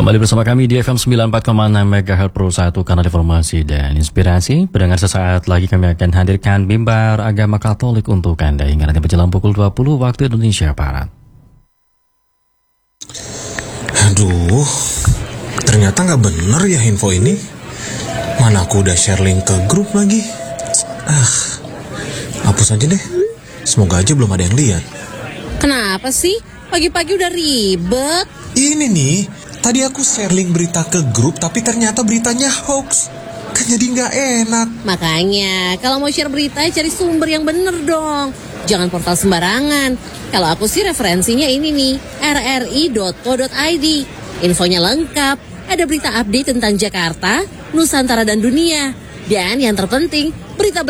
Kembali bersama kami di FM 94,6 MHz Pro 1 kanal informasi dan inspirasi. Pendengar, sesaat lagi kami akan hadirkan mimbar agama Katolik untuk Anda hingga nanti menjelang pukul 20 waktu Indonesia Barat. Aduh, ternyata nggak bener ya info ini. Mana aku udah share link ke grup lagi. Hapus aja deh. Semoga aja belum ada yang lihat. Kenapa sih? Pagi-pagi udah ribet. Ini nih, tadi aku share link berita ke grup tapi ternyata beritanya hoax. Kan jadi nggak enak. Makanya, kalau mau share berita cari sumber yang bener dong. Jangan portal sembarangan. Kalau aku sih referensinya ini nih, rri.co.id. Infonya lengkap, ada berita update tentang Jakarta, Nusantara dan dunia. Dan yang terpenting, berita